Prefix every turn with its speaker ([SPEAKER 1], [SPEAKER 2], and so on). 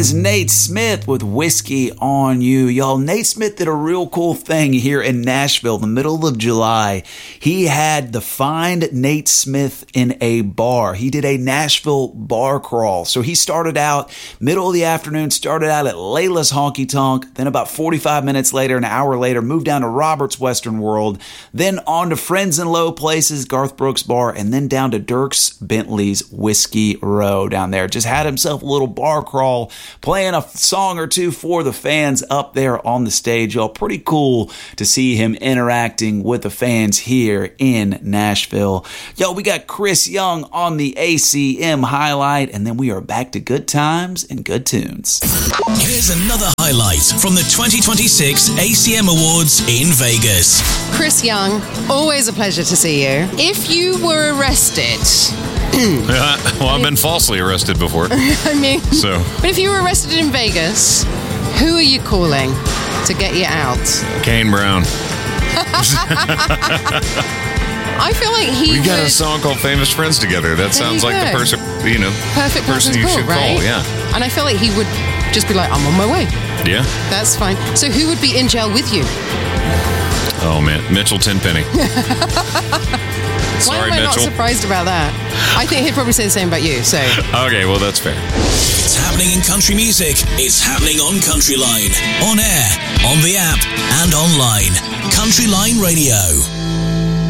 [SPEAKER 1] is Nate Smith with Whiskey on You. Y'all, Nate Smith did a real cool thing here in Nashville, the middle of July. He had the Find Nate Smith in a Bar. He did a Nashville bar crawl. So he started out middle of the afternoon, started out at Layla's Honky Tonk, then about 45 minutes later, an hour later, moved down to Robert's Western World, then on to Friends in Low Places, Garth Brooks Bar, and then down to Dierks Bentley's Whiskey Row down there. Just had himself a little bar crawl, playing a song or two for the fans up there on the stage. Y'all, pretty cool to see him interacting with the fans here in Nashville. Yo, we got Chris Young on the ACM highlight, and then we are back to good times and good tunes.
[SPEAKER 2] Here's another highlight from the 2026 ACM Awards in Vegas.
[SPEAKER 3] Chris Young, always a pleasure to see you. If you were arrested...
[SPEAKER 4] Well, I've been falsely arrested before.
[SPEAKER 3] I mean...
[SPEAKER 4] So.
[SPEAKER 3] But if you were arrested in Vegas, who are you calling to get you out?
[SPEAKER 4] Kane Brown.
[SPEAKER 3] I feel like
[SPEAKER 4] We got a song called Famous Friends Together. That sounds like the person,
[SPEAKER 3] perfect
[SPEAKER 4] person you should
[SPEAKER 3] right?
[SPEAKER 4] call, yeah.
[SPEAKER 3] And I feel like he would just be like, I'm on my way.
[SPEAKER 4] Yeah.
[SPEAKER 3] That's fine. So who would be in jail with you?
[SPEAKER 4] Oh, man. Mitchell Tenpenny.
[SPEAKER 3] Why
[SPEAKER 4] Sorry,
[SPEAKER 3] am I
[SPEAKER 4] Mitchell.
[SPEAKER 3] not surprised about that? I think he'd probably say the same about you, so...
[SPEAKER 4] Okay, well, that's fair.
[SPEAKER 2] It's happening in country music. It's happening on Country Line. On air, on the app, and online. Country Line Radio.